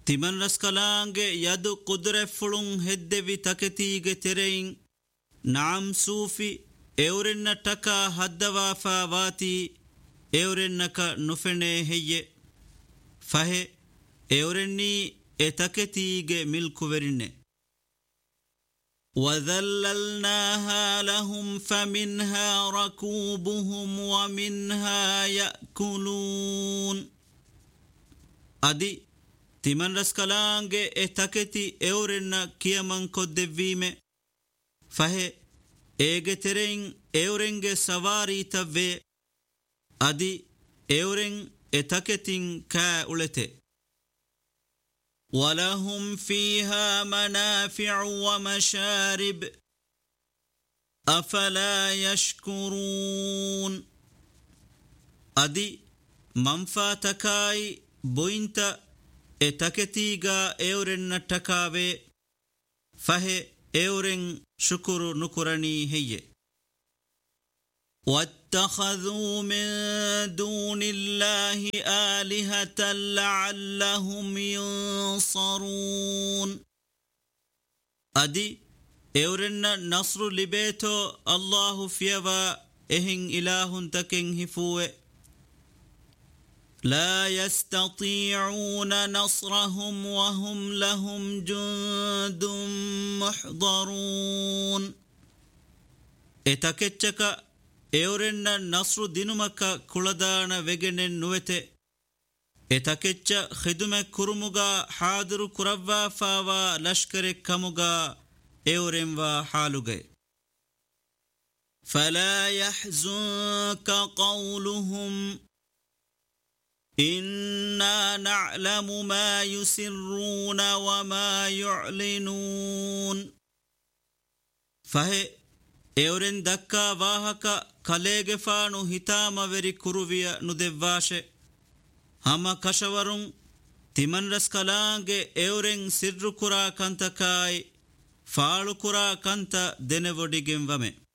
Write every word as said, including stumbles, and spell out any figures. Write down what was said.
ತಿಮನ್ ರಸ್ಕಲಾಂಗೆ ಯದು ಕುದುರೆ ಫುಳುಂ ಹೆದ್ದೆವಿ ತಕೆತೀಗೆ ತೆರೆಯಿಂ ನಾಮ್ ಸೂಫಿ ಎವರೆನ್ನ ಟಕ ಹದ್ದವಾಫಾ ವಾತಿ ಎವರೆನ್ನಕ ನುಫೆನೆ ಹೆಯ್ಯೆ ಫಹೆ ಎವರೆನ್ನೀ ಎ ತಕೆತೀಗೆ ಮಿಲ್ಕುವೆರಿನ್ನೆ وَذَلَّلْنَاهَا لَهُمْ فَمِنْهَا رَكُوبُهُمْ وَمِنْهَا يَأْكُلُونَ ಅದಿ ತಿಮನ್ ರಸ್ಕಲಾಂಗೆ ಎ ತಕೆತಿ ಎವರೆನ್ನ ಕಿಯಮನ್ ಕೊದ್ದೆವ್ವೀಮೆ ಫಹೆ ಏಗೆ ತೆರೆಯಿಂ ಎವರೆಂಗೆ ಸವಾರೀತವ್ವೆ ಅದಿ ಎವರೆಂ ಎ ತಕೆತಿಂ ಕಾ ಉಳೆತೆ وَلَهُمْ فِيهَا مَنَافِعُ وَمَشَارِبُ أَفَلَا يَشْكُرُونَ ಅದಿ ಮಂಫಾತಕಾಯಿ ಬೊಯಿಂತ ಎ ತಕೆತೀಗಾ ಎವರೆನ್ನ ಟಕಾವೆ ಫಹೆ ಎವರೆಂ ಶುಕುರು ನುಕುರಣಿ ಹೆಯ್ಯೆ وَاتَّخَذُوا مِن دُونِ اللَّهِ آلِهَةً لَعَلَّهُمْ يُنصَرُونَ ಅದಿ ಎವರೆನ್ನ ನಸ್ರು ಲಿಬೇತೋ ಅಲ್ಲಾಹು ಫಿಯವಾ ಎಹಿಂ ಇಲಾಹುನ್ ತಕೆಂ ಹಿಫುವೆ لا يستطيعون نصرهم وهم لهم جند محضرون اتكتشك ಎವರೆನ್ನ ನಸ್ರು ದಿನುಮಕ್ಕ ಕುಳದಾಣ ವೆಗೆನೆನ್ ನುವೆತೆ ಎತಕೆಚ್ಚ ಖಿದುಮೆ ಕುರುಮುಗ ಹಾದಿರು ಕುರವ್ವಾ ಫಾವಾ ಲಷ್ಕರೆ ಕಮುಗ ಎವರೆಂವಾ ಹಾಲುಗೆ ಫಲಾ ಯಹ್ಜುನ್ಕ ಕೌಲುಹುಂ ಇನ್ನಾ ನಅಲಮು ಮಾ ಯುಸಿರ್ರೂನ ವಮಾ ಯುಅ್ಲಿನೂನ್ ಫಹೆ ಎವರೆನ್ ದಕ್ಕಾ ವಾಹಕ ಕಲೇಗೆ ಫಾಣು ಹಿತಾಮವೆರಿ ಕುರುವಿಯ ನುದೆವ್ವಾಶೆ ಹಮ ಕಶವರುಂ ತಿಮನ್ ರಸ್ಕಲಾಂಗೆ ಎವರೆನ್ ಸಿರ್ರು ಕುರಾ ಕಂತಕಾಯಿ ಫಾಳು ಕುರಾ ಕಂತ ದೆನೆವೊಡಿಗೆಂವಮೆ